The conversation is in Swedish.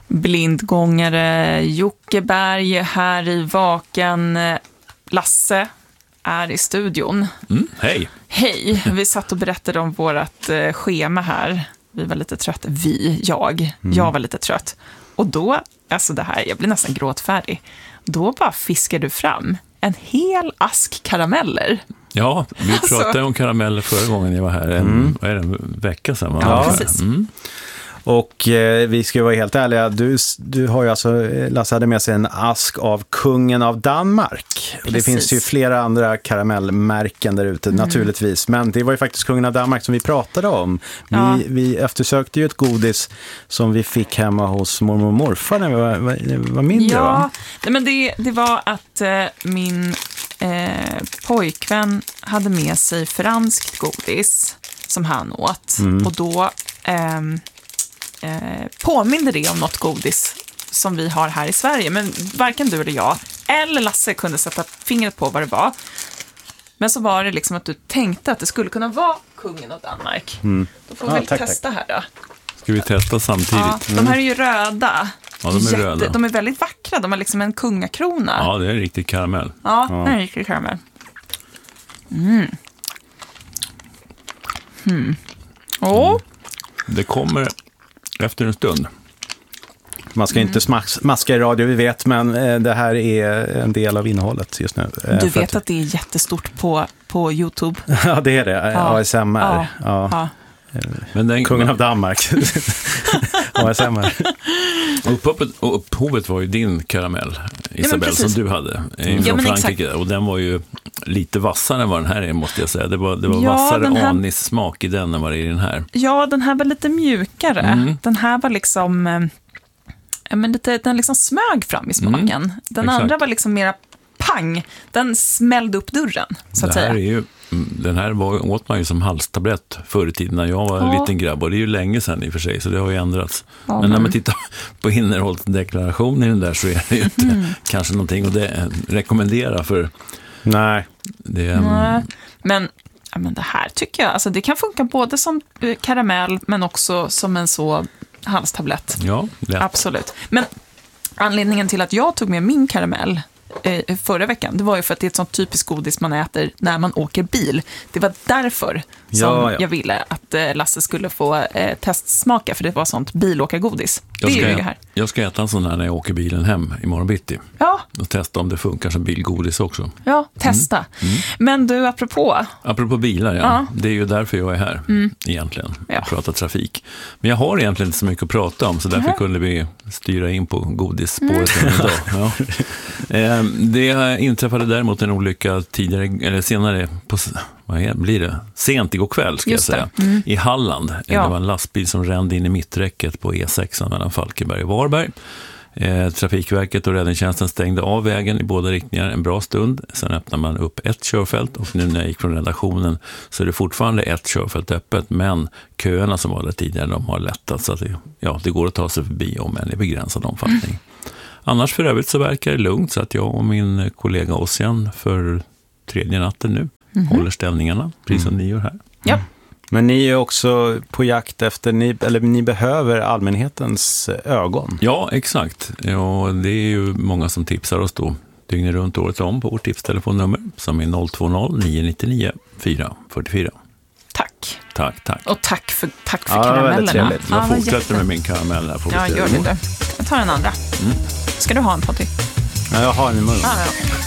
Blindgångare, Jockeberg här i Vaken. Lasse är i studion. Hej. Hej, vi satt och berättade om vårt schema här. Vi var lite trötta. Jag var lite trött. Och då, alltså det här, jag blir nästan gråtfärdig. Då bara fiskar du fram en hel ask karameller. Ja, vi pratade om karameller förra gången jag var här. En vecka sedan. Ja, precis. Och vi ska vara helt ärliga, du har ju alltså, Lasse hade med sig en ask av kungen av Danmark. Och det finns ju flera andra karamellmärken där ute naturligtvis. Men det var ju faktiskt kungen av Danmark som vi pratade om. Vi eftersökte ju ett godis som vi fick hemma hos mormor och morfar när vi var mindre. Ja, men det var att min pojkvän hade med sig franskt godis som han åt. Och då påminner det om något godis som vi har här i Sverige. Men varken du eller jag eller Lasse kunde sätta fingret på vad det var. Men så var det liksom att du tänkte att det skulle kunna vara kungen av Danmark. Då får vi testa här då. Ska vi testa samtidigt? Ja, de här är ju röda. Ja, de är röda. De är väldigt vackra. De har liksom en kungakrona. Ja, det är en riktig karamell. Ja, det är en riktig karamell. Det kommer efter en stund. Man ska inte smaska i radio, vi vet, men det här är en del av innehållet just nu. Du vet att det är jättestort på YouTube? Ja, det är det. ASMR. Ja. Men kungen av Danmark. ASMR. Upphovet var ju din karamell, Isabel, som du hade från Frankrike. Exakt. Och den var ju lite vassare än vad den här är, måste jag säga. Det var vassare anissmak i den än vad det är i den här. Ja, den här var lite mjukare. Den här var liksom den liksom smög fram i smaken. Den andra var liksom mera pang. Den smällde upp dörren, så att säga. Den här åt man ju som halstablett förr i tiden när jag var en liten grabb. Och det är ju länge sedan i och för sig, så det har ju ändrats. Men när man tittar på innehållsdeklarationen i den där så är det ju inte kanske någonting att rekommendera för... Nej. Men det här tycker jag, alltså det kan funka både som karamell men också som en så halstablett. Ja, lätt. Absolut. Men anledningen till att jag tog med min karamell förra veckan, det var ju för att det är ett sånt typiskt godis man äter när man åker bil. Det var därför som jag ville att Lasse skulle få testsmaka, för det var sånt bilåkargodis. Jag ska äta en sån här när jag åker bilen hem imorgon bitti. Ja. Och testa om det funkar som bilgodis också. Ja, testa. Men du, apropå bilar, det är ju därför jag är här egentligen. Prata trafik. Men jag har egentligen inte så mycket att prata om, så därför kunde vi styra in på godisspåret idag. Ja. Det inträffade däremot en olycka senare sent igår kväll ska jag säga, i Halland. Det var en lastbil som rände in i mitträcket på E6 mellan Falkenberg och Varberg. Trafikverket och räddningstjänsten stängde av vägen i båda riktningar en bra stund. Sen öppnade man upp ett körfält, och nu när jag gick från redaktionen så är det fortfarande ett körfält öppet, men köerna som var där tidigare, de har lättat, så att det går att ta sig förbi om än i begränsad omfattning. Annars för övrigt så verkar det lugnt, så att jag och min kollega Ossian för tredje natten nu håller ställningarna, precis som ni gör här. Ja. Men ni är också på jakt efter, ni behöver allmänhetens ögon. Ja, exakt. Ja, det är ju många som tipsar oss då dygnet runt året om på vårt tipstelefonnummer som är 020-999 444. Tack. Och tack för karamellerna. Jag fortsätter med min karamell här. Ja, gör det. Jag tar en andra. Ska du ha en, Patrik? Ja, jag har en i munnen.